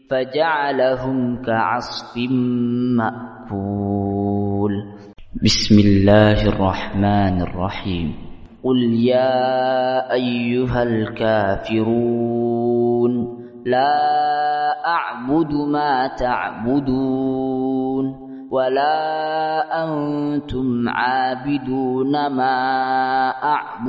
فجعلهم كعصف مأكول. بسم الله الرحمن الرحيم. قل يا أيها الكافرون لا أعبد ما تعبدون ولا أنتم عابدون ما أعبد